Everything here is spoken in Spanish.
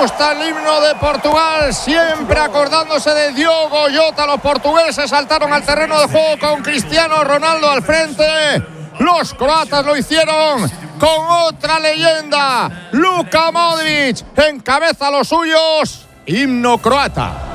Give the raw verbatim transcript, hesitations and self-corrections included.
Costa el himno de Portugal, siempre acordándose de Diogo Jota. Los portugueses saltaron al terreno de juego con Cristiano Ronaldo al frente. Los croatas lo hicieron con otra leyenda. Luka Modric encabeza los suyos. Himno croata.